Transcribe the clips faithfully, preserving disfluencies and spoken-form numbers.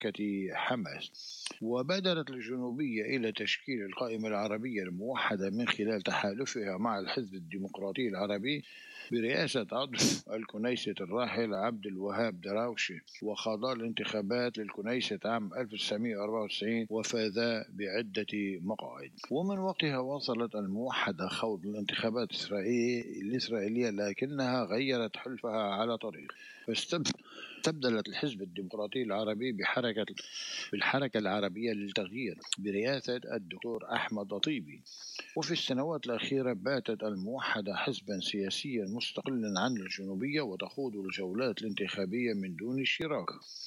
حركة حماس. وبادرت الجنوبية إلى تشكيل القائمة العربية الموحدة من خلال تحالفها مع الحزب الديمقراطي العربي برئاسة عضو الكنيسة الراحل عبد الوهاب دراوشي، وخاضا الانتخابات للكنيسة عام ألف وتسعمائة وأربعة وتسعين وفازا بعدة مقاعد. ومن وقتها واصلت الموحدة خوض الانتخابات الإسرائيلية، لكنها غيرت حلفها على طريق، فاستبدلت الحزب الديمقراطي العربي بحركة بالحركة العربية للتغيير برئاسة الدكتور أحمد طيبي. وفي السنوات الأخيرة باتت الموحدة حزبا سياسيا مستقلا عن الجنوبية، وتخوض الجولات الانتخابية من دون اشتراك،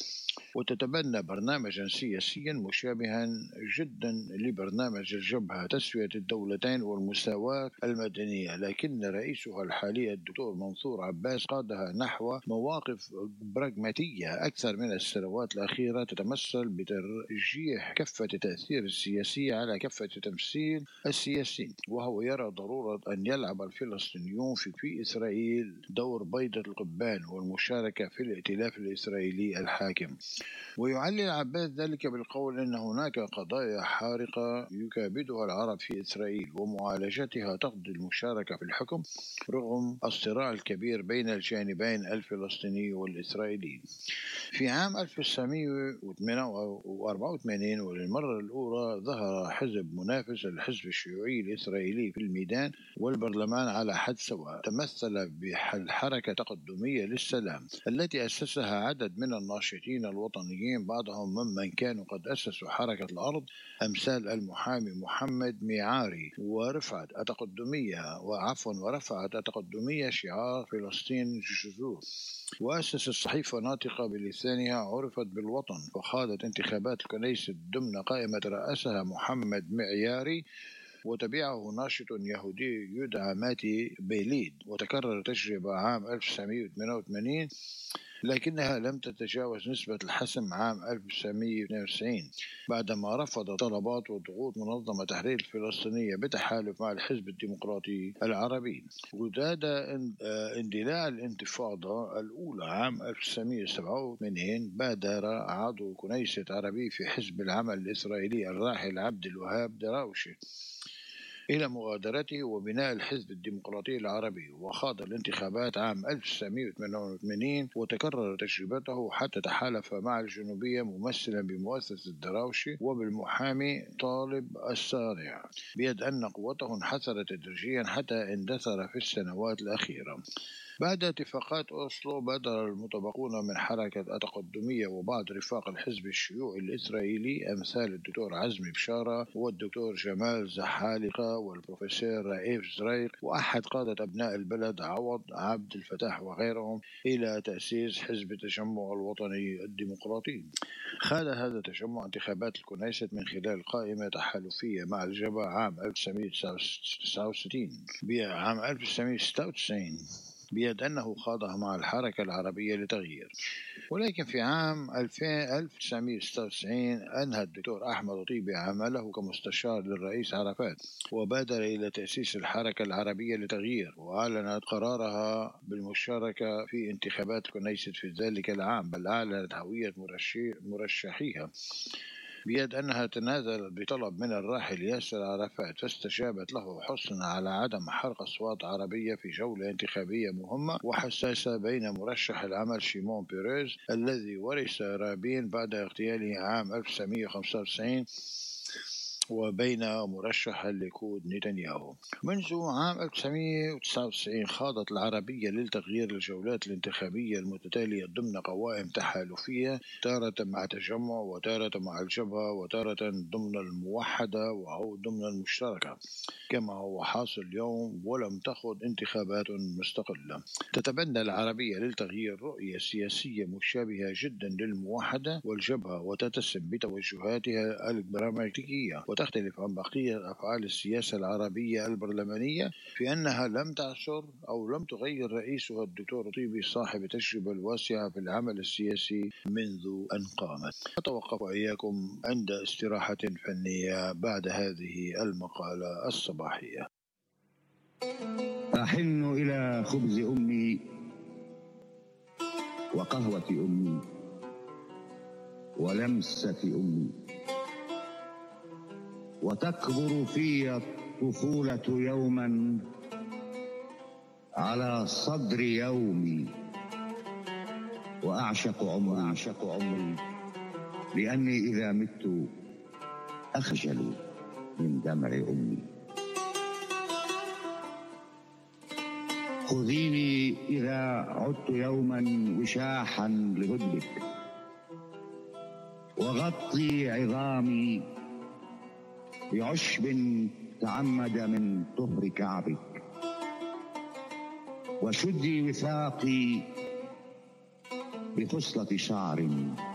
وتتبنى برنامجا سياسيا مشابها جدا لبرنامج الجبهة تسوية الدولتين والمساواة المدنية، لكن رئيسها الحالي الدكتور منصور عباس قادها نحو مواقف براغماتية أكثر من السنوات الأخيرة، تتمثل بترجيح كفة التأثير السياسي على كفة تمثيل السياسي، وهو يرى ضرورة أن يلعب الفلسطينيون في, في إسرائيل دور بيضة القبان والمشاركة في الائتلاف الإسرائيلي الحاكم. ويعلل عباس ذلك بالقول أن هناك قضايا حارقة يكابدها العرب في إسرائيل، ومعالجتها تقضي المشاركة في الحكم رغم الصراع الكبير بين الجانبين الفلسطيني والإسرائيلي. في عام ألف وتسعمائة وأربعة وثمانين وللمرة الأولى ظهر حزب منافس للحزب الشيوعي الإسرائيلي في الميدان والبرلمان على حد سواء، تمثل بالحركة التقدمية للسلام التي أسسها عدد من الناشطين الوطنيين، بعضهم ممن كانوا قد أسسوا حركة الأرض أمثال المحامي محمد ميعاري، ورفعت التقدمية وعفوا ورفعت التقدمية شعار فلسطين جذور. وأسس الصحيفة ناطقة بلسانها عرفت بالوطن، وخاضت انتخابات الكنيسة ضمن قائمة رأسها محمد معياري، وتبعه ناشط يهودي يدعى ماتي بيليد. وتكرر تجربة عام ألف وتسعمائة وثمانية وثمانين، لكنها لم تتجاوز نسبة الحسم عام ألف وتسعمائة واثنين وتسعين بعدما رفض طلبات وضغوط منظمة تحرير الفلسطينية بتحالف مع الحزب الديمقراطي العربي. وزاد اندلاع الانتفاضة الأولى عام ألف وتسعمائة وسبعة وثمانين بادر عضو كنيسة عربي في حزب العمل الإسرائيلي الراحل عبد الوهاب دراوشي إلى مغادرته وبناء الحزب الديمقراطي العربي، وخاض الانتخابات عام ألف وتسعمائة وثمانية وثمانين، وتكرر تجربته حتى تحالف مع الجنوبية ممثلا بمؤسسة دراوشي وبالمحامي طالب الصانع، بيد أن قوته انحسرت تدريجيا حتى اندثر في السنوات الأخيرة. بعد اتفاقات أوسلو بادر المتبقون من حركة التقدمية وبعض رفاق الحزب الشيوعي الإسرائيلي أمثال الدكتور عزمي بشارة والدكتور جمال زحالقة والبروفيسور رائف زريق وأحد قادة أبناء البلد عوض عبد الفتاح وغيرهم إلى تأسيس حزب التجمع الوطني الديمقراطي. خاض هذا التجمع انتخابات الكنيسة من خلال قائمة تحالفية مع الجبهة عام ألف وتسعمائة وتسعة وستين عام ألف وتسعمائة وستة وتسعين بيد أنه خاضها مع الحركة العربية لتغيير. ولكن في عام ألف وتسعمائة وستة وتسعين أنهى الدكتور أحمد طيبي عمله كمستشار للرئيس عرفات، وبادر إلى تأسيس الحركة العربية لتغيير، وأعلنت قرارها بالمشاركة في انتخابات كنيسة في ذلك العام، بل أعلنت هوية مرشحيها بيد أنها تنازلت بطلب من الراحل ياسر عرفات، فاستجابت له حصنا على عدم حرق أصوات عربية في جولة انتخابية مهمة وحساسة بين مرشح العمل شيمون بيريز الذي ورث رابين بعد اغتياله عام ألف وتسعمائة وخمسة وتسعين وبين مرشح الليكود نتنياهو. منذ عام ألف وتسعمائة وتسعة وتسعين خاضت العربية للتغيير الجولات الانتخابية المتتالية ضمن قوائم تحالفية، تارة مع تجمع وتارة مع الجبهة وتارة ضمن الموحدة أو ضمن المشتركة كما هو حاصل اليوم، ولم تخض انتخابات مستقلة. تتبنى العربية للتغيير رؤية سياسية مشابهة جدا للموحدة والجبهة، وتتسم بتوجهاتها البراغماتيكية، وتختلف عن بقية أفعال السياسة العربية البرلمانية في أنها لم تعثر أو لم تغير رئيسها الدكتور طيبي صاحب التجربة الواسعة في العمل السياسي منذ أن قامت. أتوقف إياكم عند استراحة فنية بعد هذه المقالة الصباحية. أحن إلى خبز أمي وقهوة أمي، ولمسة أمي. وتكبر في الطفولة يوما على صدر يومي، وأعشق عمري, وأعشق عمري لأني إذا مت أخجل من دمع أمي. خذيني إذا عدت يوما وشاحا لهدبك، وغطي عظامي بعشب تعمد من طهر كعبك، وشدي وثاقي بخصلة شعر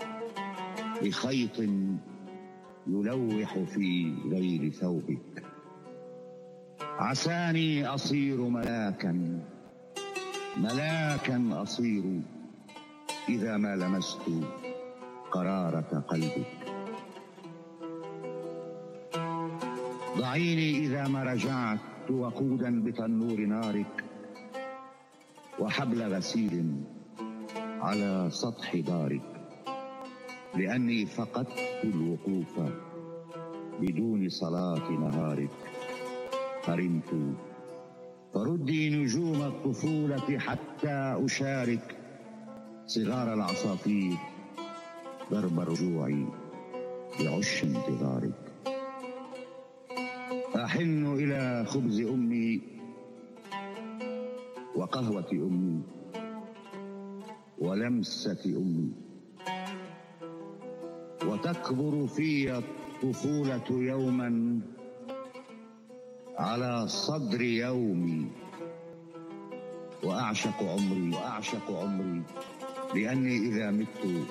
بخيط يلوح في ليل ثوبك. عساني أصير ملاكا ملاكا أصير إذا ما لمست قرارة قلبك. ضعيني إذا ما رجعت وقودا بتنور نارك، وحبل غسيل على سطح دارك، لأني فقدت الوقوف بدون صلاة نهارك. حرمت فردي نجوم الطفولة حتى أشارك صغار العصافير ضرب رجوعي بعش انتظارك. أحن إلى خبز أمي وقهوة أمي ولمسة أمي. وتكبر في الطفولة يوما على صدر يومي، وأعشق عمري وأعشق عمري لأني إذا مت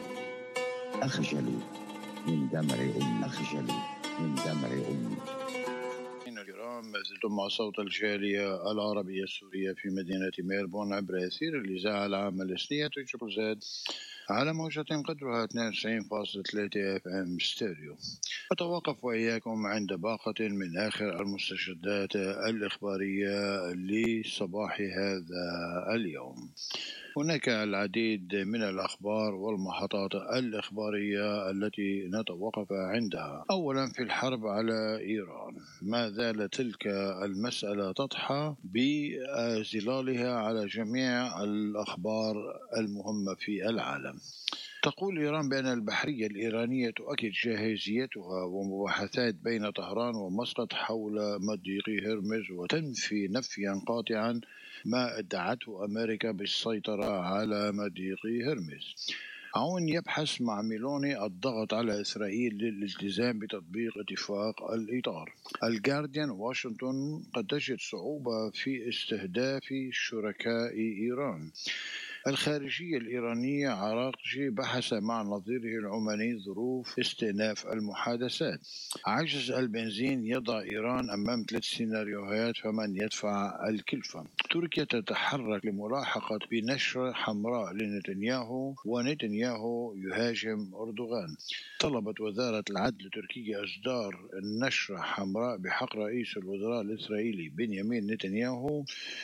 أخجل من دمع أمي أخجل من دمع أمي. الكرام، ما زلتم مع صوت الجالية العربية السورية في مدينة ميلبورن عبر أثير الإذاعة العامة الإسلامية تجربة زاد على موجة قدرها اثنين وتسعين فاصلة ثلاثة اف ام ستيريو. أتوقف وإياكم عند باقة من آخر المستجدات الإخبارية لصباح هذا اليوم. هناك العديد من الأخبار والمحطات الإخبارية التي نتوقف عندها. أولا، في الحرب على إيران، ما زال تلك المسألة تضحى بظلالها على جميع الأخبار المهمة في العالم. تقول إيران بأن البحرية الإيرانية تؤكد جاهزيتها ومباحثات بين طهران ومسقط حول مضيق هرمز، وتنفي نفيا قاطعا ما ادعته أمريكا بالسيطرة على مضيق هرمز. عون يبحث مع ميلوني الضغط على إسرائيل للالتزام بتطبيق اتفاق الإطار. الجارديان، واشنطن قد تجد صعوبة في استهداف شركاء إيران. الخارجية الإيرانية عراقجي بحث مع نظيره العماني ظروف استئناف المحادثات. عجز البنزين يضع إيران أمام ثلاث سيناريوهات، فمن يدفع الكلفة؟ تركيا تتحرك لملاحقة بنشر حمراء لنتنياهو، ونتنياهو يهاجم أردوغان. طلبت وزارة العدل التركية إصدار نشرة حمراء بحق رئيس الوزراء الإسرائيلي بنيامين نتنياهو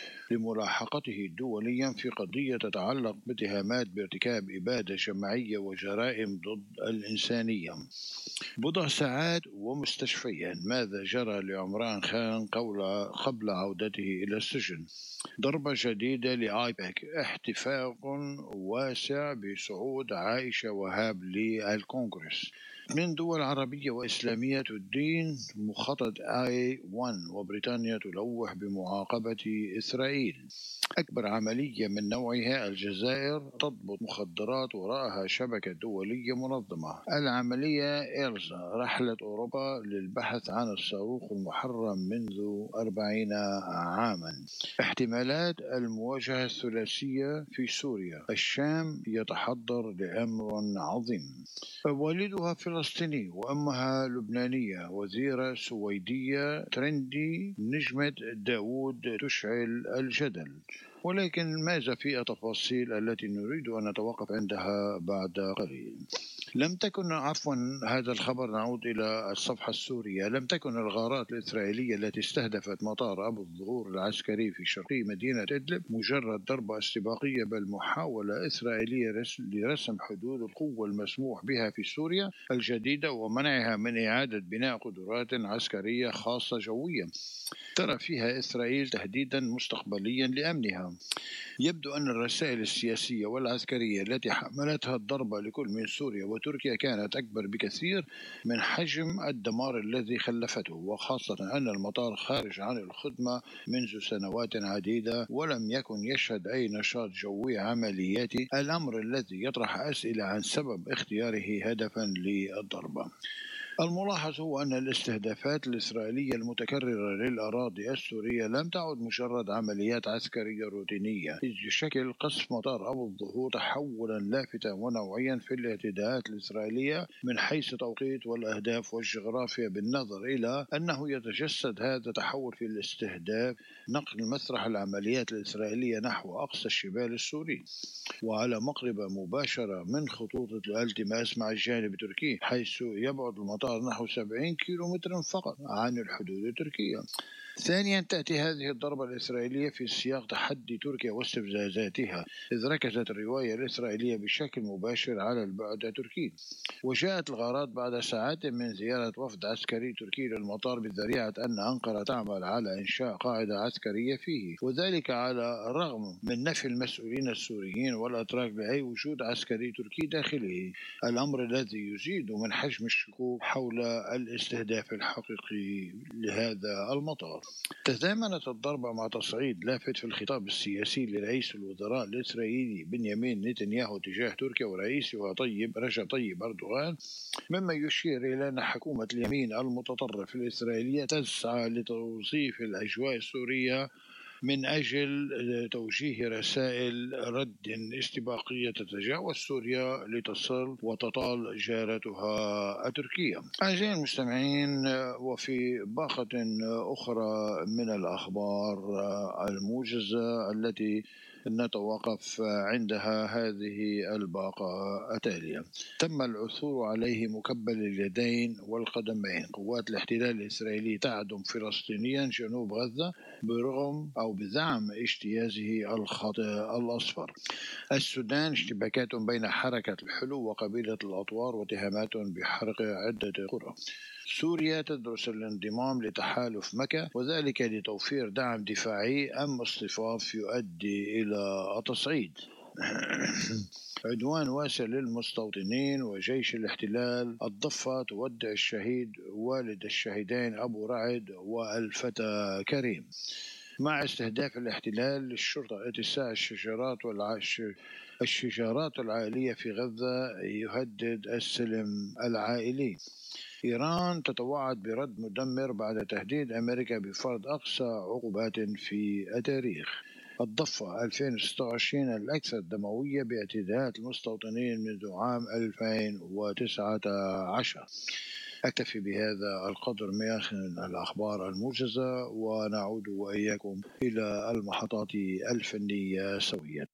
لملاحقته دوليا في قضية تتعلق باتهامات بارتكاب إبادة جماعية وجرائم ضد الإنسانية. بضع ساعات ومستشفيا، ماذا جرى لعمران خان قبل عودته إلى السجن؟ ضربة جديدة لآيباك، احتفاق واسع بصعود عائشة وهاب للكونغرس. من دول عربية وإسلامية تدين مخطط آي واحد، وبريطانيا تلوح بمعاقبة إسرائيل. أكبر عملية من نوعها، الجزائر تضبط مخدرات وراءها شبكة دولية منظمة. العملية إيرزا، رحلة أوروبا للبحث عن الصاروخ المحرم منذ أربعين عاما. احتمالات المواجهة الثلاثية في سوريا، الشام يتحضر لأمر عظيم. والدها فلسطيني وأمها لبنانية، وزيرة سويدية ترندي، نجمة داود تشعل الجدل. ولكن ماذا في التفاصيل التي نريد أن نتوقف عندها بعد قليل؟ لم تكن عفوا هذا الخبر، نعود إلى الصفحة السورية. لم تكن الغارات الإسرائيلية التي استهدفت مطار أبو الظهور العسكري في شرقي مدينة إدلب مجرد ضربة استباقية، بل محاولة إسرائيلية لرسم حدود القوة المسموح بها في سوريا الجديدة ومنعها من إعادة بناء قدرات عسكرية خاصة جوية ترى فيها إسرائيل تهديدا مستقبليا لأمنها. يبدو أن الرسائل السياسية والعسكرية التي حملتها الضربة لكل من سوريا وتركيا كانت أكبر بكثير من حجم الدمار الذي خلفته، وخاصة أن المطار خارج عن الخدمة منذ سنوات عديدة ولم يكن يشهد أي نشاط جوي عملياتي، الأمر الذي يطرح أسئلة عن سبب اختياره هدفا للضربة. الملاحظ هو أن الاستهدافات الإسرائيلية المتكررة للأراضي السورية لم تعد مجرد عمليات عسكرية روتينية، إذ يشكل قصف مطار أبو الظهور تحولا لافتا ونوعيا في الاعتداءات الإسرائيلية من حيث توقيت والأهداف والجغرافيا، بالنظر إلى أنه يتجسد هذا التحول في الاستهداف نقل مسرح العمليات الإسرائيلية نحو أقصى الشمال السوري وعلى مقربة مباشرة من خطوط الالتماس مع الجانب التركي، حيث يبعد المطار نحو سبعين كيلومترا فقط عن الحدود التركية. ثانيا، تأتي هذه الضربة الإسرائيلية في سياق تحدي تركيا واستفزازاتها، إذ ركزت الرواية الإسرائيلية بشكل مباشر على البعد التركي، وجاءت الغارات بعد ساعات من زيارة وفد عسكري تركي للمطار بذريعة أن أنقرة تعمل على إنشاء قاعدة عسكرية فيه، وذلك على الرغم من نفي المسؤولين السوريين والأتراك بأي وجود عسكري تركي داخله، الأمر الذي يزيد من حجم الشكوك حول الاستهداف الحقيقي لهذا المطار. تزامنت الضربة مع تصعيد لافت في الخطاب السياسي لرئيس الوزراء الإسرائيلي بنيامين نتنياهو تجاه تركيا ورئيسها طيب رجب طيب أردوغان، مما يشير إلى أن حكومة اليمين المتطرف الإسرائيلية تسعى لتوظيف الأجواء السورية من أجل توجيه رسائل رد استباقية تتجاوز سوريا لتصل وتطال جارتها تركيا. أعزائي المستمعين، وفي باقة أخرى من الأخبار الموجزة التي نتوقف عندها هذه الباقة التالية: تم العثور عليه مكبل اليدين والقدمين. قوات الاحتلال الإسرائيلي تعدم فلسطينيا جنوب غزة برغم أو بزعم اجتيازه الخط الأصفر. السودان: اشتباكات بين حركة الحلو وقبيلة الأطوار واتهامات بحرق عدة قرى. سوريا تدرس الانضمام لتحالف مكة، وذلك لتوفير دعم دفاعي أم اصطفاف يؤدي إلى التصعيد. عدوان واسع للمستوطنين، وجيش الاحتلال الضفة تودع الشهيد والد الشهيدين أبو رعد والفتى كريم. مع استهداف الاحتلال للشرطة اتساع الشجرات والعش الشجرات العائلية في غزة يهدد السلم العائلي. إيران تتوعد برد مدمر بعد تهديد أمريكا بفرض أقصى عقوبات في التاريخ. الضفة ألفين وستة وعشرين الأكثر دموية باعتداءات المستوطنين منذ عام ألفين وتسعة عشر. أكتفي بهذا القدر من الأخبار الموجزة، ونعود وإياكم إلى المحطات الفنية سويا.